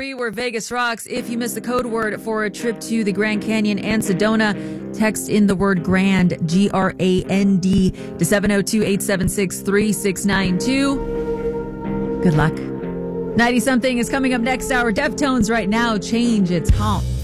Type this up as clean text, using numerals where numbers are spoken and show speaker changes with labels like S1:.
S1: 103, where Vegas rocks. If you missed the code word for a trip to the Grand Canyon and Sedona, text in the word GRAND, GRAND, to 702-876-3692. Good luck. 90-something is coming up next hour. Deftones right now. Change its haunt.